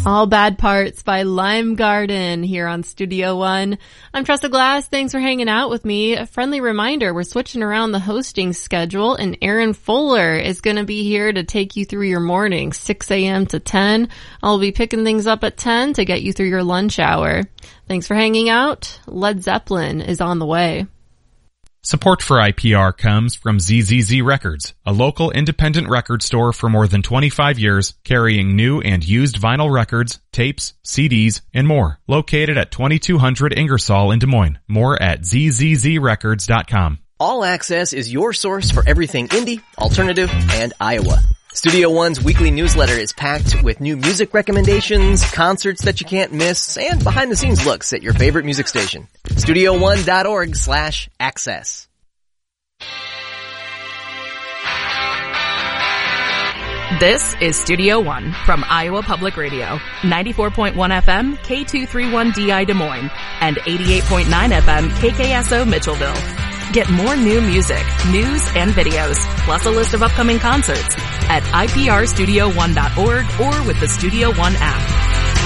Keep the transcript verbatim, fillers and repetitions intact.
All Bad Parts by Lime Garden here on Studio One. I'm Tressa Glass. Thanks for hanging out with me. A friendly reminder, we're switching around the hosting schedule and Aaron Fuller is going to be here to take you through your morning, six a.m. to ten. I'll be picking things up at ten to get you through your lunch hour. Thanks for hanging out. Led Zeppelin is on the way. Support for I P R comes from Z Z Z Records, a local independent record store for more than twenty-five years, carrying new and used vinyl records, tapes, C Ds, and more. Located at twenty-two hundred Ingersoll in Des Moines. More at z z z records dot com. All Access is your source for everything indie, alternative, and Iowa. Studio One's weekly newsletter is packed with new music recommendations, concerts that you can't miss, and behind-the-scenes looks at your favorite music station. studio one dot org slash access. This is Studio One from Iowa Public Radio, ninety-four point one F M, K two thirty-one D I Des Moines, and eighty-eight point nine F M, K K S O Mitchellville. Get more new music, news, and videos, plus a list of upcoming concerts at I P R studio one dot org or with the Studio One app.